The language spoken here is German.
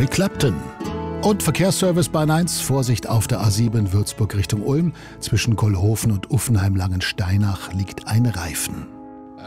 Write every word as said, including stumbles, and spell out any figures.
Eric Clapton. Und Verkehrsservice Bahn eins, Vorsicht auf der A sieben Würzburg Richtung Ulm. Zwischen Kollhofen und Uffenheim-Langensteinach liegt ein Reifen.